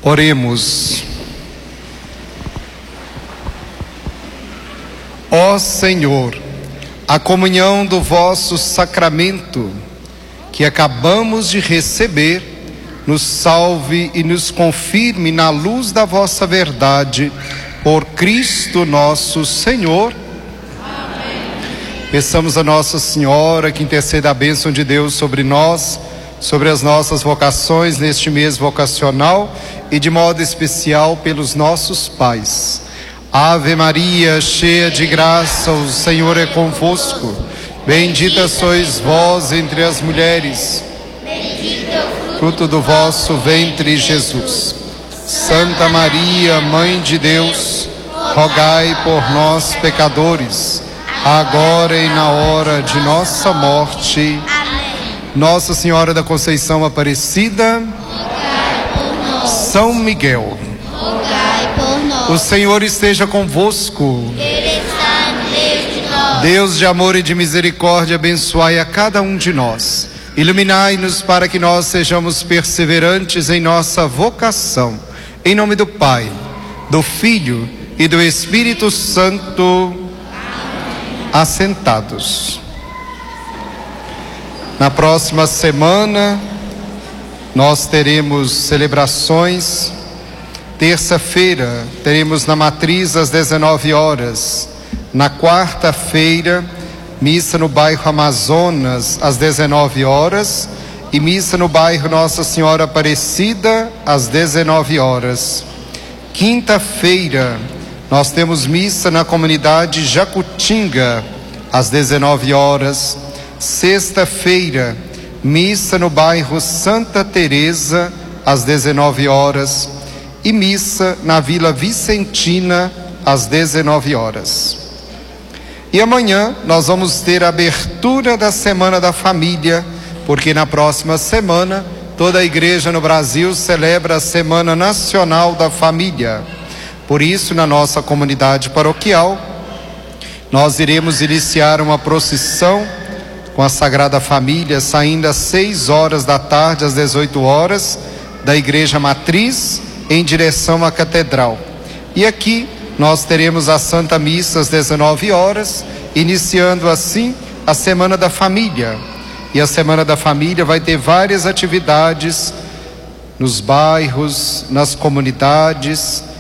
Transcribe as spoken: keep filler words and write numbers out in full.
Oremos. Ó Senhor, a comunhão do vosso sacramento que acabamos de receber, nos salve e nos confirme na luz da vossa verdade, por Cristo nosso Senhor. Amém. Peçamos a Nossa Senhora que interceda a bênção de Deus sobre nós, sobre as nossas vocações neste mês vocacional e de modo especial pelos nossos pais. Ave Maria, cheia de graça, o Senhor é convosco. Bendita sois vós entre as mulheres. Bendito é o fruto do vosso ventre, Jesus. Santa Maria, Mãe de Deus, rogai por nós, pecadores, agora e na hora de nossa morte. Amém. Nossa Senhora da Conceição Aparecida, rogai por nós. São Miguel, rogai por nós. O Senhor esteja convosco. Ele está no meio de nós. Deus de amor e de misericórdia, abençoai a cada um de nós. Iluminai-nos para que nós sejamos perseverantes em nossa vocação. Em nome do Pai, do Filho e do Espírito Santo. Amém. Assentados. Na próxima semana, nós teremos celebrações. Terça-feira, teremos na Matriz às dezenove horas. Na quarta-feira, missa no bairro Amazonas às dezenove horas e missa no bairro Nossa Senhora Aparecida às dezenove horas. Quinta-feira, nós temos missa na comunidade Jacutinga às dezenove horas. Sexta-feira, missa no bairro Santa Teresa às dezenove horas e missa na Vila Vicentina às dezenove horas. E amanhã nós vamos ter a abertura da Semana da Família, porque na próxima semana toda a igreja no Brasil celebra a Semana Nacional da Família. Por isso, na nossa comunidade paroquial, nós iremos iniciar uma procissão com a Sagrada Família, saindo às seis horas da tarde, às dezoito horas, da Igreja Matriz, em direção à Catedral. E aqui nós teremos a Santa Missa às dezenove horas, iniciando assim a Semana da Família. E a Semana da Família vai ter várias atividades nos bairros, nas comunidades,